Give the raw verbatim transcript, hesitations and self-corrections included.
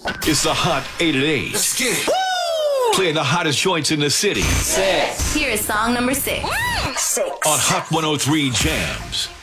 It's the Hot eight at eight. Let's get it. Woo! Playing the hottest joints in the city. Six. Here is song number six. Six. On Hot one oh three Jams.